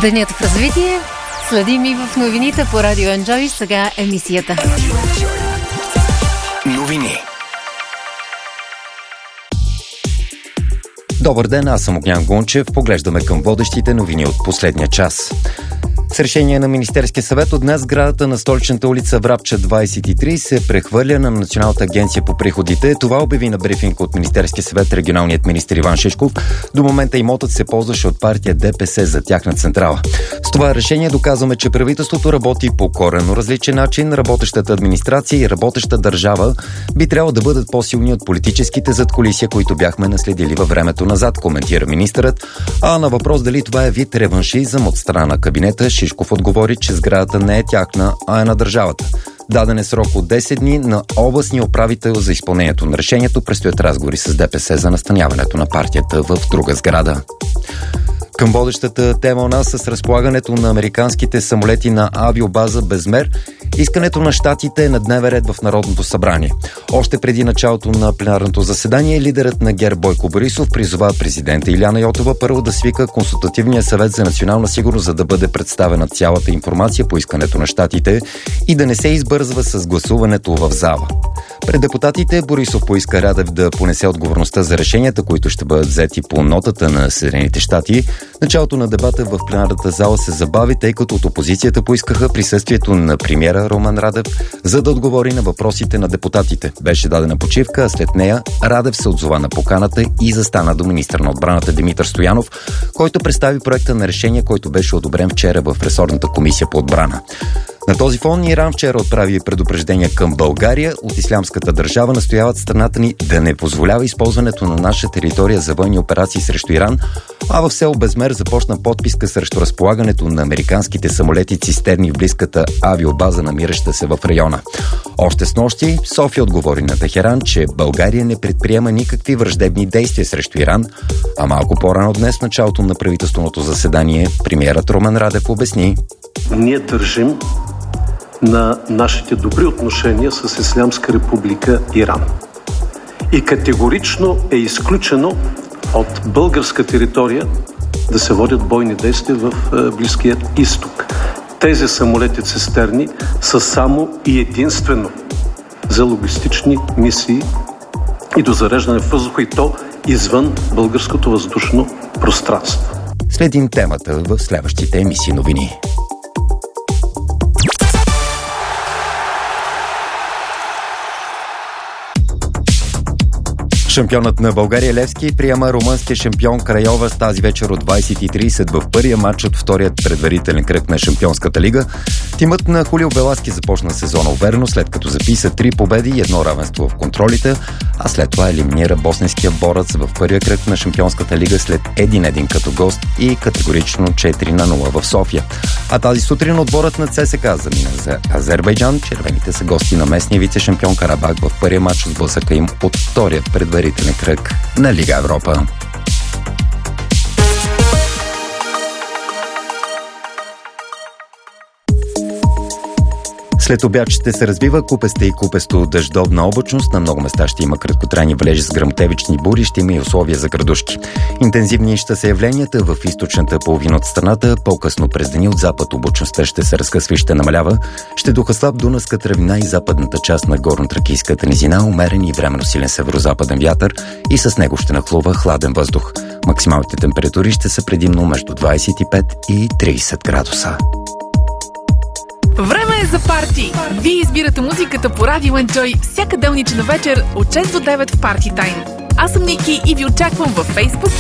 Денят в развитие. Следим и в новините по Радио Enjoy. Сега емисията. Новини. Добър ден, аз съм Огнян Гунчев. Поглеждаме към водещите новини от последния час. С решение на Министерския съвет от днес сградата на столичната улица Врабча 23 се прехвърля на Националната агенция по приходите. Това обяви на брифинг от Министерския съвет регионалният министър Иван Шишков. До момента имотът се ползваше от партия ДПС за тяхна централа. С това решение доказваме, че правителството работи по коренно различен начин. Работещата администрация и работеща държава би трябвало да бъдат по-силни от политическите задкулисия, които бяхме наследили във времето назад, коментира министърът. А на въпрос дали това е вид реваншизъм от страна на кабинета, Шишков отговори, че сградата не е тяхна, а е на държавата. Даден е срок от 10 дни на областния управител за изпълнението на решението. Предстоят разговори с ДПС за настаняването на партията в друга сграда. Към водещата тема у нас с разполагането на американските самолети на авиобаза Безмер, искането на щатите е на дневен ред в Народното събрание. Още преди началото на пленарното заседание, лидерът на ГЕРБ Бойко Борисов призова президента Илияна Йотова първо да свика Консултативния съвет за национална сигурност, за да бъде представена цялата информация по искането на щатите и да не се избързва с гласуването в зала. Пред депутатите Борисов поиска Радев да понесе отговорността за решенията, които ще бъдат взети по нотата на Съединените щати. Началото на дебата в пленарната зала се забави, тъй като от опозицията поискаха присъствието на премиера Румен Радев, за да отговори на въпросите на депутатите. Беше дадена почивка, а след нея Радев се отзова на поканата и застана до министър на отбраната Димитър Стоянов, който представи проекта на решение, който беше одобрен вчера в ресорната комисия по отбрана. На този фон Иран вчера отправи предупреждение към България. От Ислямската държава настояват страната ни да не позволява използването на наша територия за военни операции срещу Иран, а в село Безмер започна подписка срещу разполагането на американските самолети цистерни в близката авиобаза, намираща се в района. Още снощи София отговори на Техеран, че България не предприема никакви враждебни действия срещу Иран, а малко по-рано днес, в началото на правителственото заседание, премиерът Румен Радев обясни: ние държим на нашите добри отношения с Ислямска република Иран. И категорично е изключено от българска територия да се водят бойни действия в Близкия изток. Тези самолети цистерни са само и единствено за логистични мисии и до зареждане в въздуха, и то извън българското въздушно пространство. Следим темата в следващите емисии новини. Шампионът на България Левски приема румънския шампион Крайова с тази вечер от 20:30 в първия матч от вторият предварителен кръг на Шампионската лига. Тимът на Хулио Веласки започна сезона уверено, след като записа 3 победи и 1 равенство в контролите, а след това елиминира босненския борец в първия кръг на Шампионската лига след 1-1 като гост и категорично 4-0 в София. А тази сутрин отборът на ЦСКА замина за Азербайджан. Червените са гости на местния вице-шампион Карабах в първия матч от сблъсъка им от втория предварителен кръг на Лига Европа. След обяд ще се развива купеста и купесто дъждовна облачност. На много места ще има краткотрайни валежи с гръмотевични бури, ще има и условия за градушки. Интензивни ще са явленията в източната половина от страната. По-късно през деня от запад облачността ще се разкъсва и ще намалява. Ще духа слаб дунавска тревина и западната част на горно-тракийската низина, умерен и временно силен северозападен вятър и с него ще нахлува хладен въздух. Максималните температури ще са предимно между 25 и 30 градуса. Време е за парти! Вие избирате музиката по Радио Enjoy всяка делнична вечер от 6 до 9 в Парти Тайм. Аз съм Ники и ви очаквам във Facebook